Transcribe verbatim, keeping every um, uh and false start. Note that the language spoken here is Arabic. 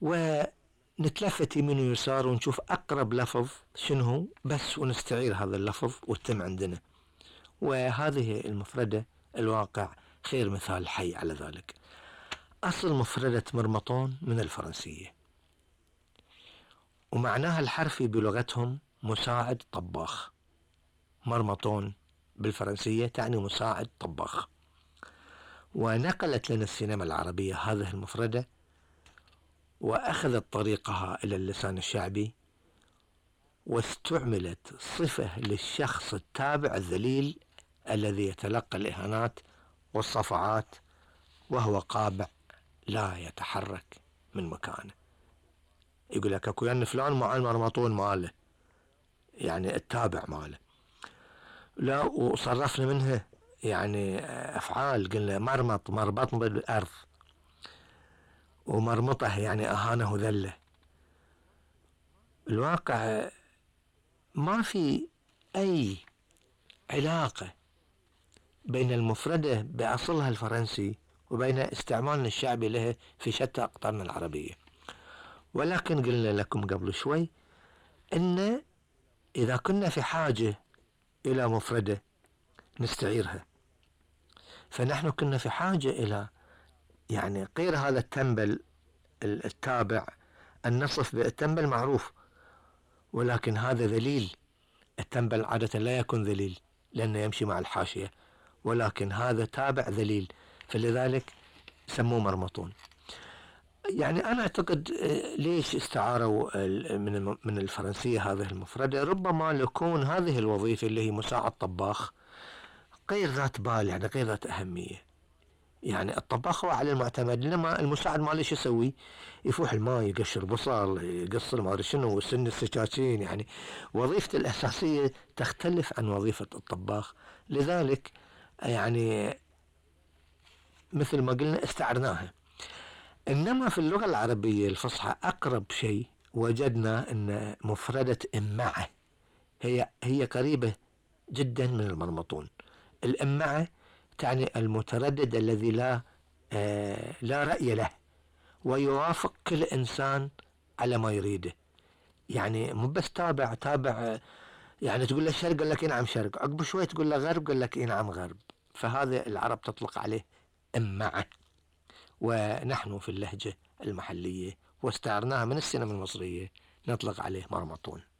ونتلفت يمين ويسار ونشوف أقرب لفظ شنو هو بس، ونستعير هذا اللفظ وتم عندنا. وهذه المفردة الواقع خير مثال حي على ذلك. أصل مفردة مرمطون من الفرنسية، ومعناها الحرفي بلغتهم مساعد طباخ. مرمطون بالفرنسية تعني مساعد طباخ. ونقلت لنا السينما العربية هذه المفردة وأخذت طريقها إلى اللسان الشعبي، واستعملت صفة للشخص التابع الذليل الذي يتلقى الإهانات والصفعات وهو قابع لا يتحرك من مكانه. يقول لك اكو يعني فلان مع المرمطون ماله، يعني التابع ماله. لا، وصرفنا منها يعني أفعال، قلنا مرمط مربط بالأرض، ومرمطه يعني أهانه ذله. الواقع ما في أي علاقة بين المفردة بأصلها الفرنسي وبين استعمالنا الشعبي لها في شتى أقطارنا العربية. ولكن قلنا لكم قبل شوي إن إذا كنا في حاجة إلى مفردة نستعيرها، فنحن كنا في حاجة إلى يعني غير هذا التنبل التابع. النصف بالتنبل معروف، ولكن هذا ذليل. التنبل عادة لا يكون ذليل لأنه يمشي مع الحاشية، ولكن هذا تابع ذليل، فلذلك سموه مرمطون. يعني أنا أعتقد ليش استعاروا من من الفرنسية هذه المفردة؟ ربما لكون هذه الوظيفة اللي هي مساعد طباخ غير ذات بال، يعني غير ذات أهمية. يعني الطباخ هو على المعتمد، لما المساعد ماله شو يسوي؟ يفوح الماء، يقشر بصل، يقصر ما ادري شنو، سن السكاكين. يعني وظيفته الأساسية تختلف عن وظيفة الطباخ. لذلك يعني مثل ما قلنا استعرناها. إنما في اللغة العربية الفصحى أقرب شيء وجدنا أن مفردة إمعة هي هي قريبة جدا من المرمطون. الإمعة تعني المتردد الذي لا آه لا رأي له، ويوافق كل إنسان على ما يريده. يعني مو بس تابع تابع، يعني تقول له شرق قال لك نعم شرق، عقب شوي تقول له غرب قال لك نعم غرب. فهذا العرب تطلق عليه إمعة، ونحن في اللهجة المحلية واستعرناها من السينما المصرية نطلق عليه مرمطون.